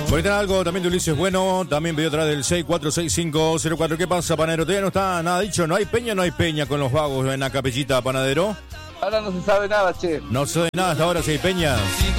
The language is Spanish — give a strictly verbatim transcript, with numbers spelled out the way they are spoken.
Por ahí algo también de Ulises Bueno, también pidió atrás del seis cuatro seis cinco cero cuatro. ¿Qué pasa, panadero? Todavía no está nada dicho, no hay peña, no hay peña con los vagos en la capellita, panadero. Ahora no se sabe nada, che. No se sabe nada hasta ahora si hay peña.